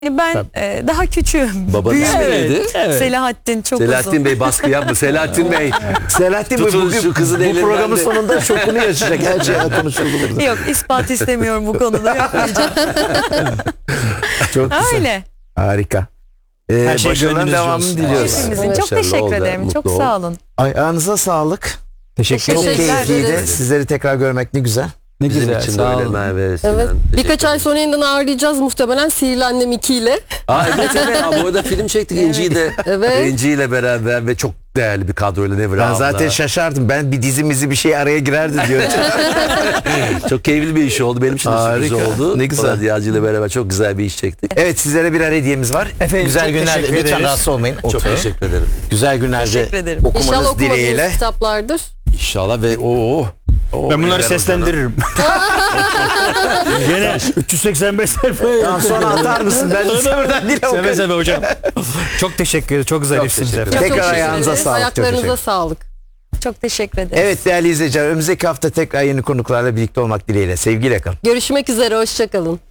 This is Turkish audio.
Ben daha küçüğüm. Babanız Büyüğüm. neydi? Evet. Selahattin çok uzun. Selahattin Bey baskı yapma. Selahattin Bey. Selahattin Bey Tutun bugün şu kızın bu elinden programın de. sonunda şokunu yaşayacak. Her şey konuşuldu burada. Yok, ispat istemiyorum bu konuda. Yapmayacağım. Çok güzel. Öyle. Harika. Her şey Başarıların gönlünüzce devamını olsun. diliyoruz. Hepimizin. Evet. Çok Başarılı teşekkür ol da, ederim. mutlu Çok ol. sağ olun. Ayağınıza sağlık. Teşekkür Çok ederim. keyifliydi. Sizleri tekrar görmek ne güzel. Ne Bizim güzel. için de Sağ öyle olun. Merve. Sinan. Evet. Birkaç Teşekkür ay ederim. sonra yeniden ağırlayacağız muhtemelen Sihirli Annem 2 ile. Aa, evet evet. Aa, bu arada film çektik İnci de. Evet. İnci ile beraber ve çok değerli bir kadroyla Nevra Ben abla. zaten şaşardım. Ben bir dizimizi bir şey araya girerdi diyor. Çok keyifli bir iş oldu. Benim için de sürpriz Harika. oldu. Ne güzel. Polat Yağcı ile beraber çok güzel bir iş çektik. Evet, sizlere birer hediyemiz var. Efendim, güzel çok günlerde teşekkür lütfen ederiz. rahatsız olmayın. Çok Oturun. teşekkür ederim. Güzel günlerde Teşekkür ederim. İnşallah okumanız okumadığınız dileğiyle. kitaplardır. İnşallah ve Ben bunları seslendiririm. Gene 385 sayfa. Tamam, sonra atar mısın? Ben de buradan dile Seve okuyayım. seve hocam. Çok teşekkür ederim. Çok zarifsiniz teşekkür efendim. Çok Tekrar teşekkür ayağınıza ederiz. sağlık, çok Ayaklarınıza teşekkür. sağlık. Çok teşekkür ederim. Evet değerli izleyiciler, önümüzdeki hafta tekrar yeni konuklarla birlikte olmak dileğiyle. Sevgiyle kalın. Görüşmek üzere. Hoşça kalın.